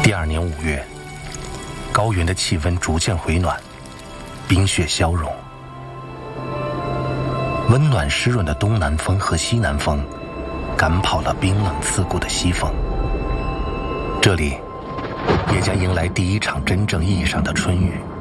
第2年5月，高原的气温逐渐回暖，冰雪消融，温暖湿润的东南风和西南风赶跑了冰冷刺骨的西风。这里也将迎来第一场真正意义上的春雨。